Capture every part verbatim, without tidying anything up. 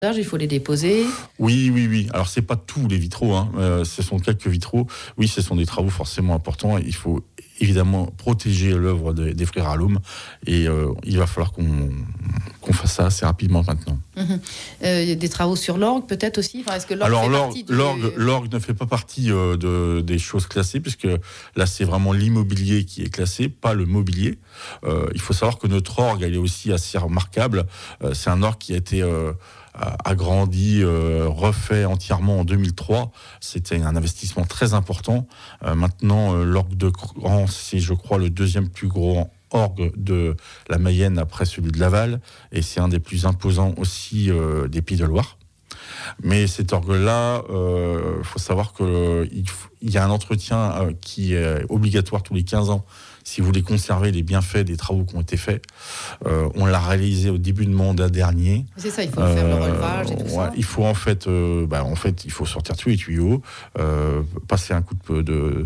il faut les déposer. Oui, oui, oui. Alors, c'est pas tous les vitraux, hein. Euh, ce sont quelques vitraux. Oui, ce sont des travaux forcément importants. Il faut évidemment protéger l'œuvre des, des frères Allum. Et euh, il va falloir qu'on, qu'on fasse ça assez rapidement maintenant. Mmh. Euh, des travaux sur l'orgue, peut-être aussi. Enfin, est-ce que l'orgue Alors, fait l'orgue, partie du... l'orgue, l'orgue ne fait pas partie euh, de, des choses classées, puisque là, c'est vraiment l'immobilier qui est classé, pas le mobilier. Euh, il faut savoir que notre orgue, elle est aussi assez remarquable. Euh, c'est un orgue qui a été... Euh, agrandi, euh, refait entièrement en deux mille trois. C'était un investissement très important. Euh, maintenant, euh, l'orgue de Cran, c'est, je crois, le deuxième plus gros orgue de la Mayenne après celui de Laval, et c'est un des plus imposants aussi euh, des Pays de Loire. Mais cet orgue-là, il euh, faut savoir qu'il euh, y a un entretien euh, qui est obligatoire tous les quinze ans si vous voulez conserver les bienfaits des travaux qui ont été faits. Euh, on l'a réalisé au début de mandat dernier. C'est ça, il faut euh, faire le relevage et tout ouais, ça. Il faut en fait, euh, bah, en fait, il faut sortir tous les tuyaux, euh, passer un coup de, de,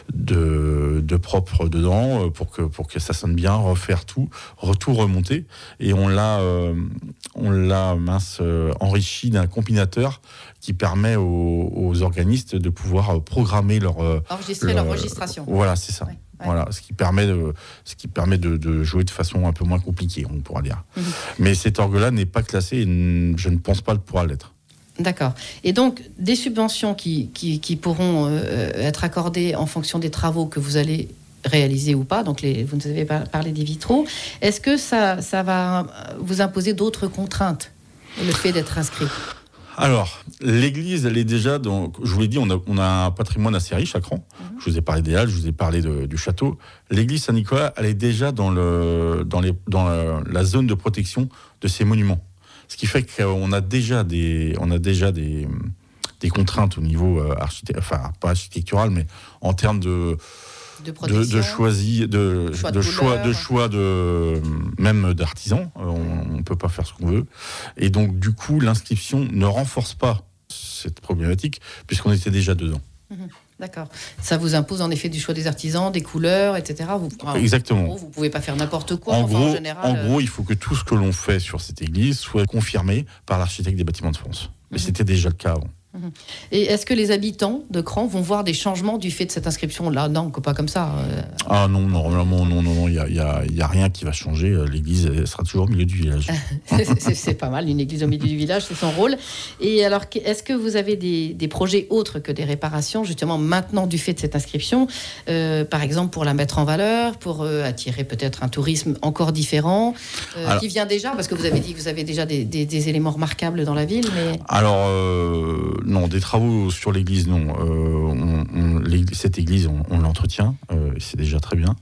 de, de propre dedans pour que, pour que ça sonne bien, refaire tout, tout remonter. Et on l'a, euh, on l'a mince, euh, enrichi d'un combinateur qui permet aux, aux organistes de pouvoir programmer leur... Enregistrer leur, leur registration. Voilà, c'est ça. Ouais. Voilà, ce qui permet, de, ce qui permet de, de jouer de façon un peu moins compliquée, on pourra dire. Mmh. Mais cet orgue-là n'est pas classé et je ne pense pas le pourra l'être. D'accord. Et donc, des subventions qui, qui, qui pourront euh, être accordées en fonction des travaux que vous allez réaliser ou pas, donc les, vous nous avez parlé des vitraux, est-ce que ça, ça va vous imposer d'autres contraintes, le fait d'être inscrit ? Alors, l'église, elle est déjà, dans, je vous l'ai dit, on a, on a un patrimoine assez riche à Cran. Mmh. Je vous ai parlé des halles, je vous ai parlé de, du château. L'église Saint-Nicolas, elle est déjà dans, le, dans, les, dans la, la zone de protection de ces monuments. Ce qui fait qu'on a déjà des, on a déjà des, des contraintes au niveau euh, architectural, enfin pas architectural, mais en termes de... De, de, de choisi, de, choix de, de choix, de choix de même d'artisans, on ne peut pas faire ce qu'on veut, et donc du coup l'inscription ne renforce pas cette problématique puisqu'on était déjà dedans. Mmh, d'accord. Ça vous impose en effet du choix des artisans, des couleurs, et cetera. Vous, Exactement. En gros, vous ne pouvez pas faire n'importe quoi. En, enfin, gros, en, général, en gros, il faut que tout ce que l'on fait sur cette église soit confirmé par l'architecte des bâtiments de France. Mais mmh. c'était déjà le cas avant. Et est-ce que les habitants de Cran vont voir des changements du fait de cette inscription-là ? Non, pas comme ça. Ah non, normalement, non, non, non, il n'y a, a, a rien qui va changer. L'église elle sera toujours au milieu du village. c'est, c'est, c'est pas mal, une église au milieu du village, c'est son rôle. Et alors, est-ce que vous avez des, des projets autres que des réparations, justement, maintenant, du fait de cette inscription, euh, par exemple, pour la mettre en valeur, pour euh, attirer peut-être un tourisme encore différent, euh, alors, qui vient déjà, parce que vous avez dit que vous avez déjà des, des, des éléments remarquables dans la ville, mais... Alors... Euh... Non, des travaux sur l'église, non. Euh, on, on, l'église, cette église, on, on l'entretient, euh, c'est déjà très bien.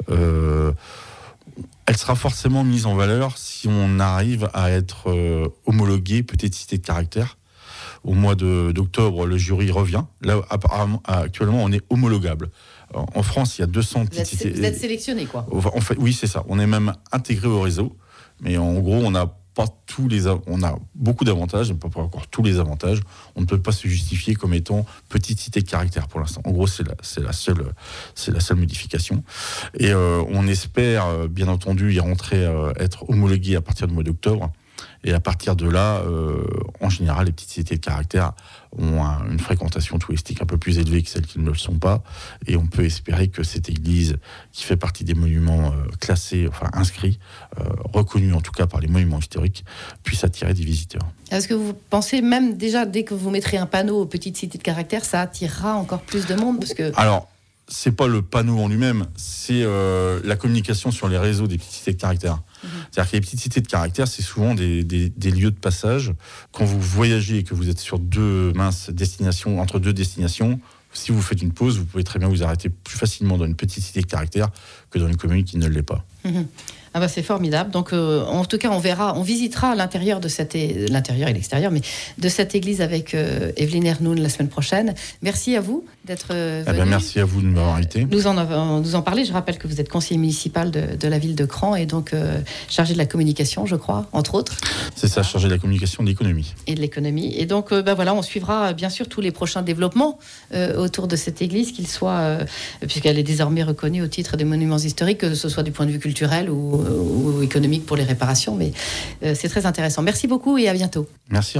Euh, elle sera forcément mise en valeur si on arrive à être euh, homologué petite cité de caractère. Au mois de, d'octobre, le jury revient. Là, apparemment, actuellement, on est homologable. En France, il y a deux cents petites cités. Vous êtes sélectionné, quoi. En fait, oui, c'est ça. On est même intégré au réseau. Mais en gros, on a pas tous les, on a beaucoup d'avantages, mais pas encore tous les avantages. On ne peut pas se justifier comme étant petite cité de caractère pour l'instant. En gros, c'est la, c'est la seule, c'est la seule modification. Et euh, on espère, bien entendu, y rentrer, euh, être homologué à partir du mois d'octobre. Et à partir de là, euh, en général, les petites cités de caractère ont un, une fréquentation touristique un peu plus élevée que celles qui ne le sont pas. Et on peut espérer que cette église, qui fait partie des monuments euh, classés, enfin inscrits, euh, reconnus en tout cas par les monuments historiques, puisse attirer des visiteurs. Est-ce que vous pensez même déjà, dès que vous mettrez un panneau aux petites cités de caractère, ça attirera encore plus de monde parce que... Alors, c'est pas le panneau en lui-même, c'est euh, la communication sur les réseaux des petites cités de caractère. Mmh. C'est-à-dire que les petites cités de caractère, c'est souvent des, des, des lieux de passage. Quand vous voyagez et que vous êtes sur deux minces destinations, entre deux destinations, si vous faites une pause, vous pouvez très bien vous arrêter plus facilement dans une petite cité de caractère que dans une commune qui ne l'est pas. Mmh. Ah bah c'est formidable. Donc euh, en tout cas on verra, on visitera l'intérieur de cette l'intérieur et l'extérieur, mais de cette église avec euh, Evelyne Ernoun la semaine prochaine. Merci à vous d'être euh, eh ben, merci à vous de m'avoir invité. Nous en nous en parler. Je rappelle que vous êtes conseiller municipal de, de la ville de Cran et donc euh, chargé de la communication, je crois, entre autres. C'est ça, chargé de la communication, de l'économie. Et de l'économie. Et donc euh, bah voilà, on suivra bien sûr tous les prochains développements euh, autour de cette église, qu'ils soient, euh, puisqu'elle est désormais reconnue au titre des monuments historiques, que ce soit du point de vue culturel ou ou, ou économiques pour les réparations, mais euh, c'est très intéressant. Merci beaucoup et à bientôt. Merci.